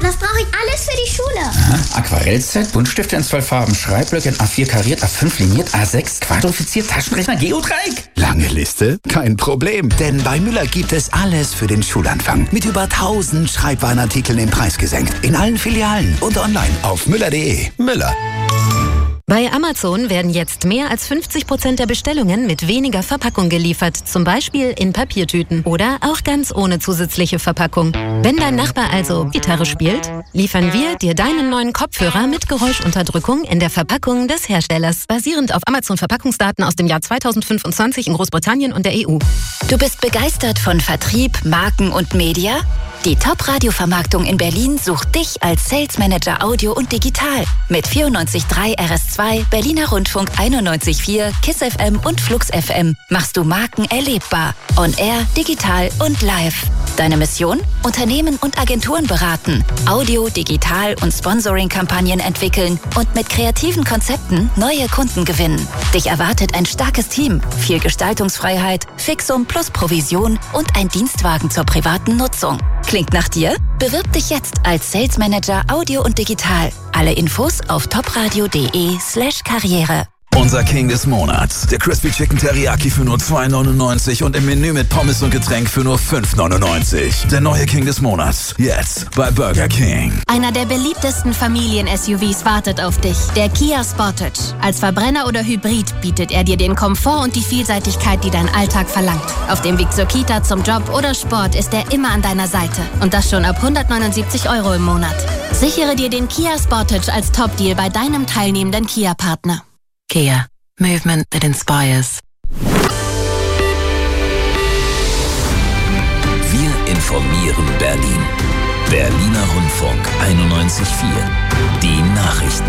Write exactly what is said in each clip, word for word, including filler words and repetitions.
das brauche ich alles für die Schule. Aha. Aquarellset, Buntstifte in zwölf Farben, Schreibblöcke in A vier kariert, A fünf liniert, A sechs quadrifiziert, Taschenrechner, Geodreieck. Lange Liste? Kein Problem, denn bei Müller gibt es alles für den Schulanfang. Mit über tausend Schreibwarenartikeln im Preis gesenkt. In allen Filialen und online auf müller punkt de. Müller. Bei Amazon werden jetzt mehr als fünfzig Prozent der Bestellungen mit weniger Verpackung geliefert, zum Beispiel in Papiertüten oder auch ganz ohne zusätzliche Verpackung. Wenn dein Nachbar also Gitarre spielt, liefern wir dir deinen neuen Kopfhörer mit Geräuschunterdrückung in der Verpackung des Herstellers, basierend auf Amazon-Verpackungsdaten aus dem Jahr zweitausendfünfundzwanzig in Großbritannien und der E U. Du bist begeistert von Vertrieb, Marken und Media? Die Top-Radio-Vermarktung in Berlin sucht dich als Sales Manager Audio und Digital. Mit vierundneunzig Komma drei R S zwei, Berliner Rundfunk einundneunzig Komma vier, KISS F M und Flux F M machst du Marken erlebbar. On Air, digital und live. Deine Mission? Unternehmen und Agenturen beraten, Audio, Digital und Sponsoring-Kampagnen entwickeln und mit kreativen Konzepten neue Kunden gewinnen. Dich erwartet ein starkes Team, viel Gestaltungsfreiheit, Fixum plus Provision und ein Dienstwagen zur privaten Nutzung. Klingt nach dir? Bewirb dich jetzt als Sales Manager Audio und Digital. Alle Infos auf topradio.de slash Karriere. Unser King des Monats. Der Crispy Chicken Teriyaki für nur zwei neunundneunzig und im Menü mit Pommes und Getränk für nur fünf neunundneunzig. Der neue King des Monats. Jetzt bei Burger King. Einer der beliebtesten Familien-S U Vs wartet auf dich. Der Kia Sportage. Als Verbrenner oder Hybrid bietet er dir den Komfort und die Vielseitigkeit, die dein Alltag verlangt. Auf dem Weg zur Kita, zum Job oder Sport ist er immer an deiner Seite. Und das schon ab hundertneunundsiebzig Euro im Monat. Sichere dir den Kia Sportage als Top-Deal bei deinem teilnehmenden Kia-Partner. Kia. Movement that inspires. Wir informieren Berlin. Berliner Rundfunk einundneunzig Komma vier. Die Nachrichten.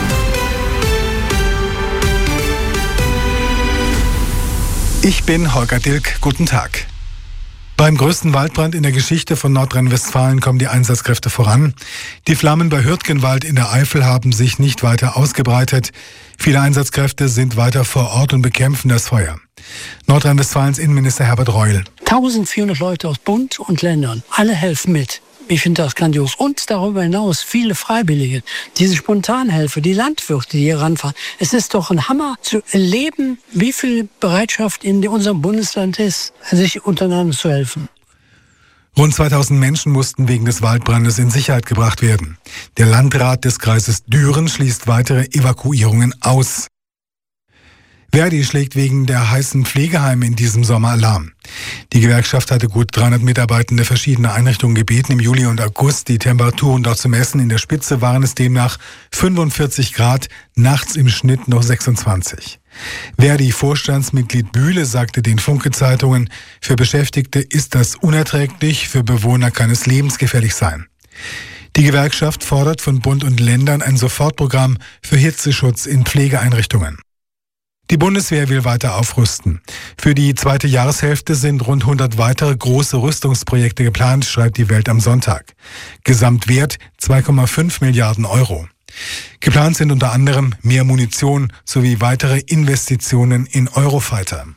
Ich bin Holger Dilk. Guten Tag. Beim größten Waldbrand in der Geschichte von Nordrhein-Westfalen kommen die Einsatzkräfte voran. Die Flammen bei Hürtgenwald in der Eifel haben sich nicht weiter ausgebreitet. Viele Einsatzkräfte sind weiter vor Ort und bekämpfen das Feuer. Nordrhein-Westfalens Innenminister Herbert Reul. eintausendvierhundert Leute aus Bund und Ländern, alle helfen mit. Ich finde das grandios. Und darüber hinaus viele Freiwillige, diese Spontanhelfer, die Landwirte, die hier ranfahren. Es ist doch ein Hammer zu erleben, wie viel Bereitschaft in unserem Bundesland ist, sich untereinander zu helfen. Rund zweitausend Menschen mussten wegen des Waldbrandes in Sicherheit gebracht werden. Der Landrat des Kreises Düren schließt weitere Evakuierungen aus. Verdi schlägt wegen der heißen Pflegeheime in diesem Sommer Alarm. Die Gewerkschaft hatte gut dreihundert Mitarbeitende verschiedener Einrichtungen gebeten, im Juli und August die Temperaturen dort zu messen. In der Spitze waren es demnach fünfundvierzig Grad, nachts im Schnitt noch sechsundzwanzig. Verdi-Vorstandsmitglied Bühle sagte den Funke-Zeitungen, für Beschäftigte ist das unerträglich, für Bewohner kann es lebensgefährlich sein. Die Gewerkschaft fordert von Bund und Ländern ein Sofortprogramm für Hitzeschutz in Pflegeeinrichtungen. Die Bundeswehr will weiter aufrüsten. Für die zweite Jahreshälfte sind rund hundert weitere große Rüstungsprojekte geplant, schreibt die Welt am Sonntag. Gesamtwert zwei Komma fünf Milliarden Euro. Geplant sind unter anderem mehr Munition sowie weitere Investitionen in Eurofighter.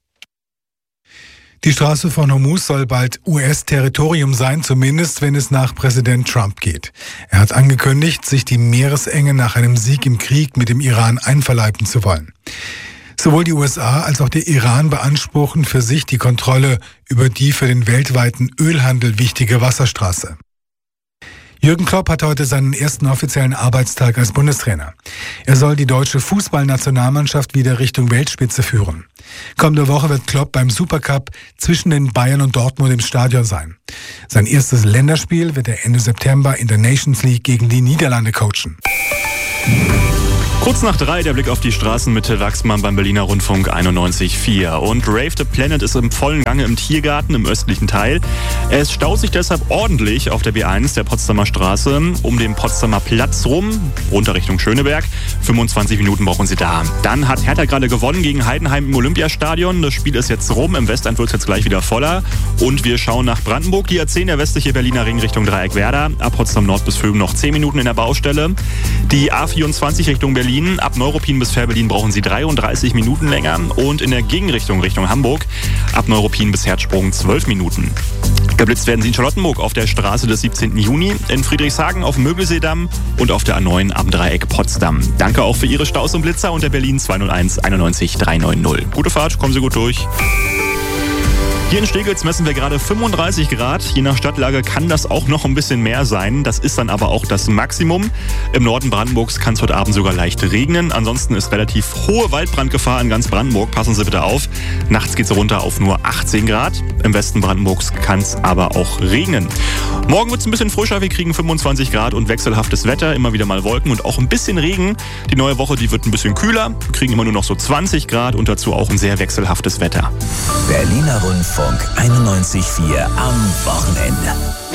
Die Straße von Hormuz soll bald U S-Territorium sein, zumindest wenn es nach Präsident Trump geht. Er hat angekündigt, sich die Meeresenge nach einem Sieg im Krieg mit dem Iran einverleiben zu wollen. Sowohl die U S A als auch der Iran beanspruchen für sich die Kontrolle über die für den weltweiten Ölhandel wichtige Wasserstraße. Jürgen Klopp hat heute seinen ersten offiziellen Arbeitstag als Bundestrainer. Er soll die deutsche Fußballnationalmannschaft wieder Richtung Weltspitze führen. Kommende Woche wird Klopp beim Supercup zwischen den Bayern und Dortmund im Stadion sein. Sein erstes Länderspiel wird er Ende September in der Nations League gegen die Niederlande coachen. Kurz nach drei der Blick auf die Straßen mit Till Wachsmann beim Berliner Rundfunk einundneunzig Komma vier. Und Rave the Planet ist im vollen Gange im Tiergarten im östlichen Teil. Es staut sich deshalb ordentlich auf der B eins der Potsdamer Straße um den Potsdamer Platz rum, runter Richtung Schöneberg. fünfundzwanzig Minuten brauchen Sie da. Dann hat Hertha gerade gewonnen gegen Heidenheim im Olympiastadion. Das Spiel ist jetzt rum. Im Westend wird es jetzt gleich wieder voller. Und wir schauen nach Brandenburg. Die A zehn, der westliche Berliner Ring Richtung Dreieck Werder. Ab Potsdam Nord bis Föben noch zehn Minuten in der Baustelle. Die A vierundzwanzig Richtung Berlin Berlin. Ab Neuruppin bis Fährberlin brauchen Sie dreiunddreißig Minuten länger und in der Gegenrichtung Richtung Hamburg ab Neuruppin bis Herzsprung zwölf Minuten. Geblitzt werden Sie in Charlottenburg auf der Straße des siebzehnten Juni, in Friedrichshagen auf dem Möbelseedamm und auf der A neun am Dreieck Potsdam. Danke auch für Ihre Staus und Blitzer unter Berlin zwei null eins einundneunzig dreihundertneunzig. Gute Fahrt, kommen Sie gut durch. Hier in Steglitz messen wir gerade fünfunddreißig Grad. Je nach Stadtlage kann das auch noch ein bisschen mehr sein. Das ist dann aber auch das Maximum. Im Norden Brandenburgs kann es heute Abend sogar leicht regnen. Ansonsten ist relativ hohe Waldbrandgefahr in ganz Brandenburg. Passen Sie bitte auf. Nachts geht es runter auf nur achtzehn Grad. Im Westen Brandenburgs kann es aber auch regnen. Morgen wird es ein bisschen frischer. Wir kriegen fünfundzwanzig Grad und wechselhaftes Wetter. Immer wieder mal Wolken und auch ein bisschen Regen. Die neue Woche, die wird ein bisschen kühler. Wir kriegen immer nur noch so zwanzig Grad und dazu auch ein sehr wechselhaftes Wetter. Berliner Rundfunk einundneunzig Komma vier am Wochenende.